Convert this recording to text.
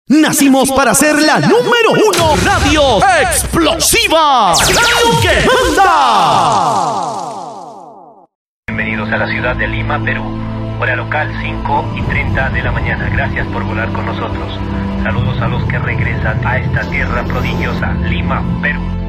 Nacimos para ser la número 1 radio explosiva. ¡Radio que manda! Bienvenidos a la ciudad de Lima, Perú. Hora local 5:30 de la mañana. Gracias por volar con nosotros. Saludos a los que regresan a esta tierra prodigiosa, Lima, Perú.